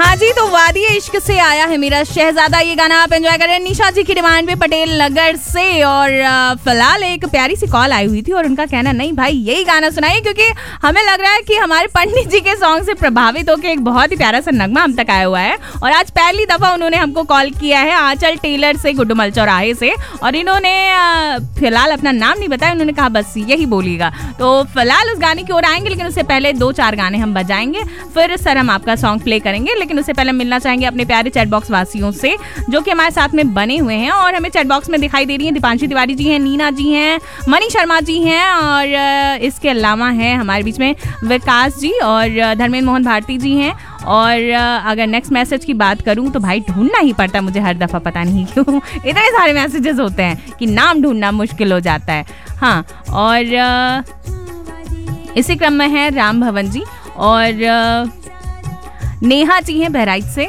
हाँ जी, तो वादी इश्क से आया है मेरा शहजादा, ये गाना आप एंजॉय कर रहे हैं निशा जी की डिमांड पे पटेल नगर से। और फिलहाल एक प्यारी सी कॉल आई हुई थी और उनका कहना नहीं भाई यही गाना सुनाइए, क्योंकि हमें लग रहा है कि हमारे पंडित जी के सॉन्ग से प्रभावित होकर एक बहुत ही प्यारा सा नगमा हम तक आया हुआ है। और आज पहली दफा उन्होंने हमको कॉल किया है आंचल टेलर से, गुड्डूमल चौराहे से। और इन्होंने फिलहाल अपना नाम नहीं बताया, उन्होंने कहा बस यही बोलिएगा। तो फिलहाल उस गाने की ओर आएंगे, लेकिन उससे पहले 2-4 गाने हम बजाएंगे, फिर सर हम आपका सॉन्ग प्ले करेंगे। लेकिन उससे पहले मिलना चाहेंगे अपने प्यारे चैट बॉक्स वासियों से जो कि हमारे साथ में बने हुए हैं। और हमें चैट बॉक्स में दिखाई दे रही हैं दीपांशी तिवारी जी हैं, नीना जी हैं, मनी शर्मा जी हैं, और इसके अलावा हैं हमारे बीच में विकास जी और धर्मेंद्र मोहन भारती जी हैं। और अगर नेक्स्ट मैसेज की बात करूं तो भाई ढूंढना ही पड़ता मुझे हर दफ़ा, पता नहीं क्यों इतने सारे मैसेजेस होते हैं कि नाम ढूंढना मुश्किल हो जाता है। हाँ, और इसी क्रम में है राम भवन जी और नेहा जी हैं बहराइच से।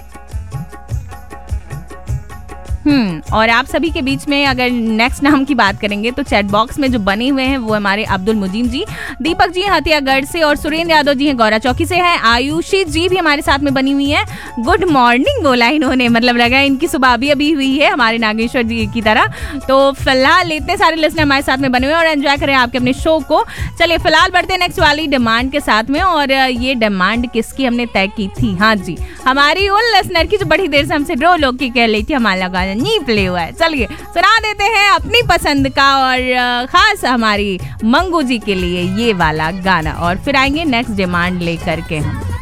और आप सभी के बीच में अगर नेक्स्ट नाम की बात करेंगे तो चैट बॉक्स में जो बने हुए हैं वो हमारे अब्दुल मुजीम जी, दीपक जी हथियागढ़ से, और सुरेंद्र यादव जी हैं गौरा चौकी से है। आयुषी जी भी हमारे साथ में बनी हुई है। गुड मॉर्निंग बोला इन्होंने, मतलब लगा इनकी सुबह अभी हुई है हमारे नागेश्वर जी की तरह। तो फिलहाल इतने सारे लिस्टर हमारे साथ में बने हुए और एंजॉय करें आपके अपने शो को। चलिए फिलहाल बढ़ते हैं नेक्स्ट वाली डिमांड के साथ में। और ये डिमांड किसकी हमने तय की थी? हाँ जी, हमारी उन लिस्टर की जो बड़ी देर से हमसे रो लोग की कह रही थी हमारा गाना नहीं प्ले हुआ है। चलिए सुना देते हैं अपनी पसंद का और खास हमारी मंगू जी के लिए ये वाला गाना, और फिर आएंगे नेक्स्ट डिमांड लेकर के हम।